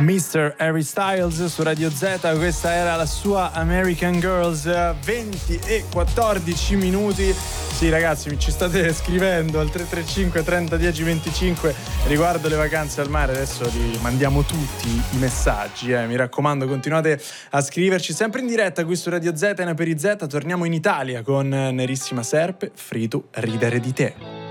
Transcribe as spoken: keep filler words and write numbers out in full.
mister Harry Styles su Radio Z, questa era la sua American Girls. Venti e quattordici minuti. Sì ragazzi, mi ci state scrivendo al tre tre cinque trenta dieci venticinque riguardo le vacanze al mare. Adesso li mandiamo tutti i messaggi, eh. Mi raccomando, continuate a scriverci sempre in diretta qui su Radio Z e per i Z. Torniamo in Italia con Nerissima Serpe, Fritu, ridere di te.